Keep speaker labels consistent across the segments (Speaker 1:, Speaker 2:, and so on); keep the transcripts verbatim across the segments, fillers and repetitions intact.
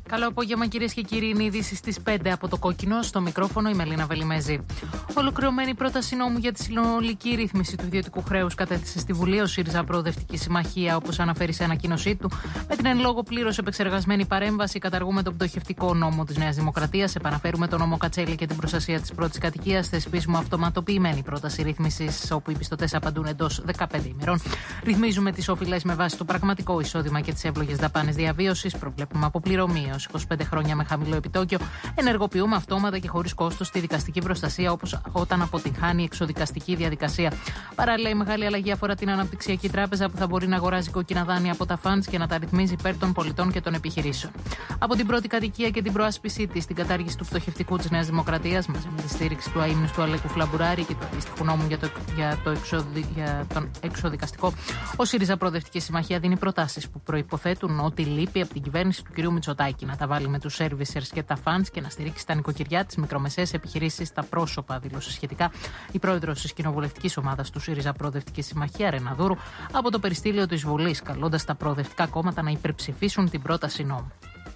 Speaker 1: Καλό απόγευμα, κυρίες και κύριοι. Είναι ειδήσεις στις πέντε από το Κόκκινο. Στο μικρόφωνο η Μελίνα Βελιμέζη. Ολοκληρωμένη πρόταση νόμου για τη συνολική ρύθμιση του ιδιωτικού χρέους κατέθεσε στη Βουλή ο ΣΥΡΙΖΑ Προοδευτική Συμμαχία, όπως αναφέρει σε ανακοίνωσή του. Με την εν λόγω πλήρως επεξεργασμένη παρέμβαση, καταργούμε τον πτωχευτικό νόμο της Νέας Δημοκρατίας, επαναφέρουμε τον νόμο Κατσέλη και την προστασία της πρώτης κατοικίας, θεσπίζουμε αυτοματοποιημένη πρόταση ρύθμισης, όπου οι πιστωτές απαντούν εντός δεκαπέντε ημερών. Ρυθμίζουμε τις οφειλές με βάση το πραγματικό εισόδημα και τις εύλογες δαπάνες διαβίωσης. Προβλέπουμε αποπληρωμή έως είκοσι πέντε χρόνια με χαμηλό επιτόκιο. Ενεργοποιούμε αυτόματα και χωρίς κόστος τη δικαστική προστασία, όπως όταν αποτυγχάνει η εξοδικαστική διαδικασία. Παράλληλα, η μεγάλη αλλαγή αφορά την Αναπτυξιακή Τράπεζα, που θα μπορεί να αγοράζει κόκκινα δάνεια από τα funds και να τα ρυθμίζει υπέρ των πολιτών και των επιχειρήσεων. Από την πρώτη κατοικία και την προάσπιση της, την κατάργηση του πτωχευτικού της Νέας Δημοκρατίας, μαζί με τη στήριξη του αείμνους του Αλέκου Φλαμπουράρη και του αντίστοιχου νόμου για, το, για, το εξοδι, για τον εξοδικαστικό, ο ΣΥΡΙΖΑ Προοδευτική Συμμαχία δίνει προτάσεις που προϋποθέτουν ότι λείπει από την κυβέρνηση του κ. Μητσοτάκη να τα βάλει με τους servicers και τα funds και να στηρίξει τα νοικοκυριά, τις μικρομεσαίες επιχειρήσεις, τα πρόσωπα, δήλωσε σχετικά η πρόεδρος της κοινοβουλευτικής ομάδας του ΣΥΡΙΖΑ Προοδευτική Συμμαχία, Ρένα Δούρου, από το περιστήλιο της Βουλής, καλώντας τα προοδευτικά κόμματα να υπερψηφίσουν την πρόταση νόμου.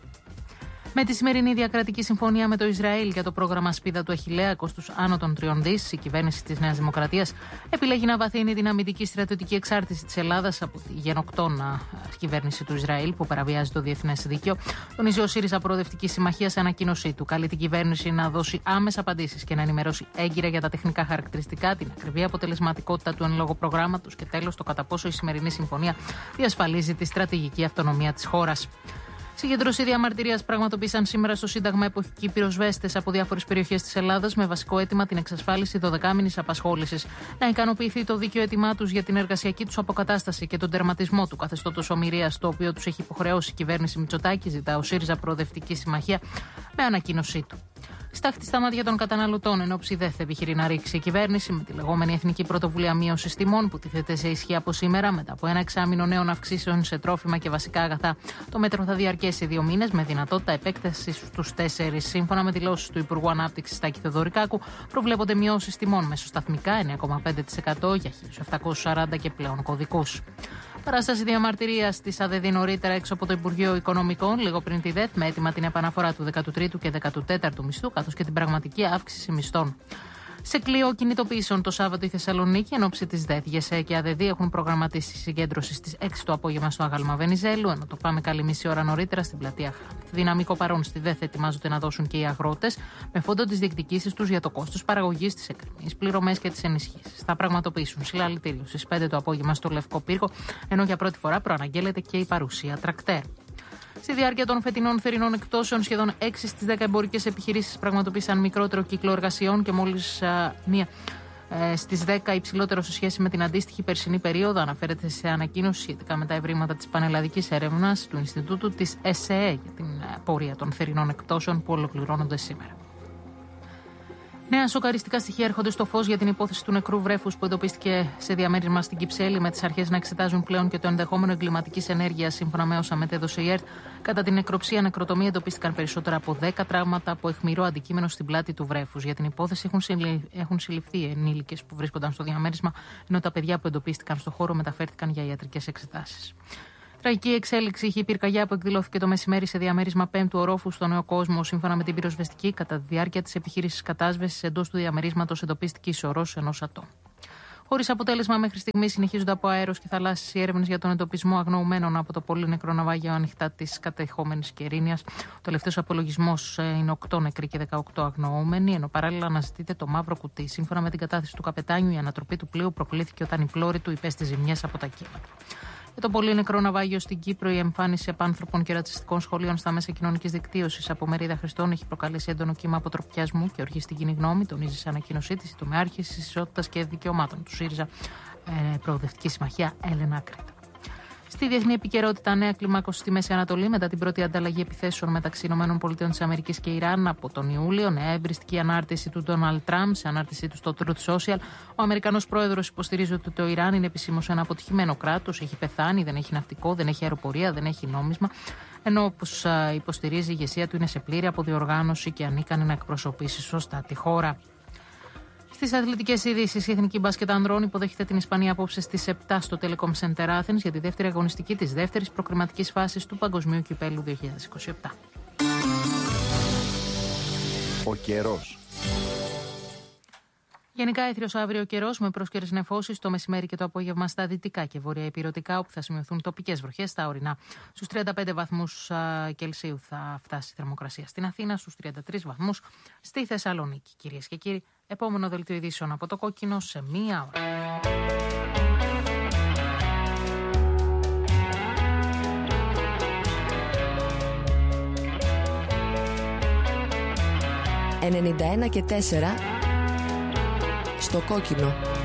Speaker 1: Με τη σημερινή διακρατική συμφωνία με το Ισραήλ για το πρόγραμμα Σπίδα του Αχιλλέα κόστους άνω των τριών δις, η κυβέρνηση της Νέας Δημοκρατίας επιλέγει να βαθύνει την αμυντική στρατιωτική εξάρτηση της Ελλάδας από τη γενοκτώνα κυβέρνηση του Ισραήλ που παραβιάζει το διεθνές δίκαιο. Τονίζει ο ΣΥΡΙΖΑ Προοδευτική Συμμαχία σε ανακοίνωσή του. Καλεί την κυβέρνηση να δώσει άμεσα απαντήσεις και να ενημερώσει έγκυρα για τα τεχνικά χαρακτηριστικά, την ακριβή αποτελεσματικότητα του εν λόγω προγράμματος και τέλος το κατά πόσο η σημερινή συμφωνία διασφαλίζει τη στρατηγική αυτονομία της χώρας. Συγκέντρωση διαμαρτυρίας πραγματοποίησαν σήμερα στο Σύνταγμα εποχικοί πυροσβέστες από διάφορες περιοχές της Ελλάδας με βασικό αίτημα την εξασφάλιση δωδεκάμηνης απασχόλησης. Να ικανοποιηθεί το δίκαιο αίτημά τους για την εργασιακή τους αποκατάσταση και τον τερματισμό του καθεστώτος ομηρίας, το οποίο τους έχει υποχρεώσει η κυβέρνηση Μητσοτάκη, ζητά ο ΣΥΡΙΖΑ Προοδευτική Συμμαχία με ανακοίνωσή του. Στάχτη στα μάτια των καταναλωτών, εν όψη δε θα επιχειρεί να ρίξει η κυβέρνηση με τη λεγόμενη Εθνική Πρωτοβουλία Μείωσης Τιμών, που τίθεται σε ισχύ από σήμερα μετά από ένα εξάμηνο νέων αυξήσεων σε τρόφιμα και βασικά αγαθά. Το μέτρο θα διαρκέσει δύο μήνες με δυνατότητα επέκταση στους τέσσερις. Σύμφωνα με δηλώσεις του Υπουργού Ανάπτυξης Τάκη Θεοδωρικάκου, προβλέπονται μειώσεις τιμών μεσοσταθμικά εννέα κόμμα πέντε τοις εκατό για χίλια επτακόσιους σαράντα και πλέον κωδικούς. Παράσταση διαμαρτυρίας της ΑΔΔ νωρίτερα έξω από το Υπουργείο Οικονομικών, λίγο πριν τη ΔΕΘ, με έτοιμα την επαναφορά του δέκατου τρίτου και δέκατου τέταρτου μισθού, καθώς και την πραγματική αύξηση μισθών. Σε κλειό κινητοποιήσεων το Σάββατο η Θεσσαλονίκη, εν ώψη της ΔΕΘ, ΓΕΣΕ και ΑΔΔ έχουν προγραμματίσει συγκέντρωση στις έξι το απόγευμα στο Άγαλμα Βενιζέλου, ενώ το Πάμε καλή μισή ώρα νωρίτερα στην πλατεία Χάνθ. Δυναμικό παρόν στη ΔΕΘ ετοιμάζονται να δώσουν και οι αγρότες, με φόντο τις διεκδικήσεις τους για το κόστος παραγωγής, τις εκκρεμίες πληρωμές και τις ενισχύσεις. Θα πραγματοποιήσουν συλλαλητήριο στις πέντε το απόγευμα στο Λευκό Πύργο, ενώ για πρώτη φορά προαναγγέλλεται και η παρουσία τρακτέρ. Στη διάρκεια των φετινών θερινών εκπτώσεων, σχεδόν έξι στις δέκα εμπορικές επιχειρήσεις πραγματοποίησαν μικρότερο κύκλο εργασιών και μόλις α, μία ε, στις δέκα υψηλότερο σε σχέση με την αντίστοιχη περσινή περίοδο, αναφέρεται σε ανακοίνωση σχετικά με τα ευρήματα της πανελλαδικής έρευνας του Ινστιτούτου της ΕΣΕΕ για την πορεία των θερινών εκπτώσεων που ολοκληρώνονται σήμερα. Νέα σοκαριστικά στοιχεία έρχονται στο φως για την υπόθεση του νεκρού βρέφους που εντοπίστηκε σε διαμέρισμα στην Κυψέλη, με τις αρχές να εξετάζουν πλέον και το ενδεχόμενο εγκληματικής ενέργειας, σύμφωνα με όσα μετέδωσε η ΕΡΤ. Κατά την νεκροψία νεκροτομία εντοπίστηκαν περισσότερα από δέκα τραύματα από αιχμηρό αντικείμενο στην πλάτη του βρέφους. Για την υπόθεση έχουν, συλλη... έχουν συλληφθεί ενήλικες που βρίσκονταν στο διαμέρισμα, ενώ τα παιδιά που εντοπίστηκαν στο χώρο μεταφέρθηκαν για ιατρικές εξετάσεις. Τραγική εξέλιξη είχε η πυρκαγιά που εκδηλώθηκε το μεσημέρι σε διαμέρισμα πέμπτου ορόφου στο Νέο Κόσμο. Σύμφωνα με την πυροσβεστική, κατά τη διάρκεια της επιχείρησης κατάσβεσης εντός του διαμερίσματος εντοπίστηκε η σωρός ενός ατόμου. Χωρίς αποτέλεσμα μέχρι στιγμή, συνεχίζονται από αέρος και θαλάσσιες οι έρευνες για τον εντοπισμό αγνοωμένων από το πολύ νεκρό ναυάγιο ανοιχτά της κατεχόμενης Κερίνιας. Ο τελευταίος απολογισμός είναι οκτώ νεκροί και δεκαοκτώ αγνοούμενοι, ενώ παράλληλα αναζητείται το μαύρο κουτί. Σύμφωνα με την κατάθεση του καπετάνιου, η ανατροπή του πλοίου προκλήθηκε όταν η πλώρη του υπέστη ζημιές από τα κύματα. Για το πολύ νεκρό ναυάγιο στην Κύπρο, η εμφάνιση επάνθρωπων και ρατσιστικών σχολείων στα μέσα κοινωνικής δικτύωσης από μερίδα χρηστών έχει προκαλέσει έντονο κύμα αποτροπιασμού και οργή στην κοινή γνώμη, τονίζει σε ανακοίνωσή της η τομεάρχης της Ισότητας και Δικαιωμάτων του ΣΥΡΙΖΑ ε, Προοδευτική Συμμαχία, Έλενα Κρήτα. Στη διεθνή επικαιρότητα, νέα κλιμάκωση στη Μέση Ανατολή μετά την πρώτη ανταλλαγή επιθέσεων μεταξύ ΗΠΑ και Ιράν από τον Ιούλιο. Νέα εμπριστική ανάρτηση του Ντόναλντ Τραμπ σε ανάρτησή του στο Truth Social. Ο Αμερικανός πρόεδρος υποστηρίζει ότι το Ιράν είναι επισήμως ένα αποτυχημένο κράτος, έχει πεθάνει, δεν έχει ναυτικό, δεν έχει αεροπορία, δεν έχει νόμισμα. Ενώ όπως υποστηρίζει η ηγεσία του είναι σε πλήρη αποδιοργάνωση και ανίκανη να εκπροσωπήσει σωστά τη χώρα. Στις αθλητικές ειδήσεις, η Εθνική Μπάσκετ Ανδρών υποδέχεται την Ισπανία απόψε στις επτά στο Telecom Center Athens για τη δεύτερη αγωνιστική της δεύτερης προκριματικής φάσης του Παγκοσμίου Κυπέλλου δύο χιλιάδες είκοσι επτά.
Speaker 2: Ο καιρός.
Speaker 1: Γενικά έθριος αύριο καιρός με πρόσκαιρες νεφώσεις το μεσημέρι και το απόγευμα στα δυτικά και βορειοϊπειρωτικά, όπου θα σημειωθούν τοπικές βροχές στα ορεινά. Στους τριάντα πέντε βαθμούς Κελσίου θα φτάσει η θερμοκρασία στην Αθήνα, στους τριάντα τρεις βαθμούς στη Θεσσαλονίκη. Κυρίες και κύριοι, επόμενο δελτίο ειδήσεων από το Κόκκινο σε μία ώρα.
Speaker 3: ενενήντα ένα και τέσσερα στο Κόκκινο.